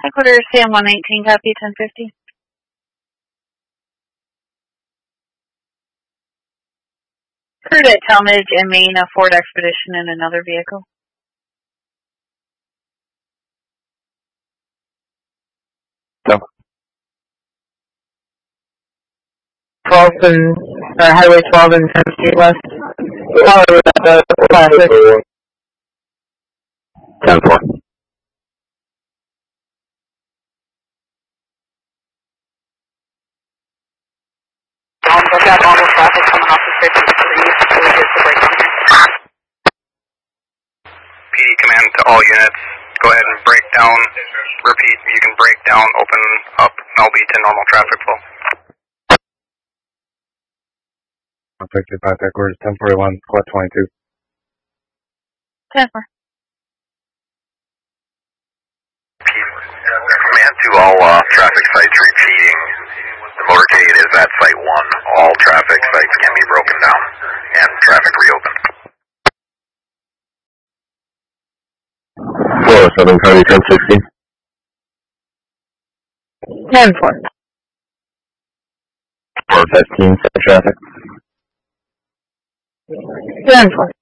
Headquarters Sam 119, copy 1050. Crude at Talmadge and Maine, a Ford Expedition and another vehicle. No. Highway 12 and 10 Street West. Classic. 10-4. Look out normal traffic coming off the 53. PD command to all units. Go ahead and break down. Repeat, you can break down, open up LB to normal traffic flow. 155 headquarters, 1041, squad 22. 10-4. Command to all traffic sites repeating. The motorcade is at site 1. All traffic sites can be broken down and traffic reopened. 407, County 1060. 10-4. 415, set traffic. 10-4.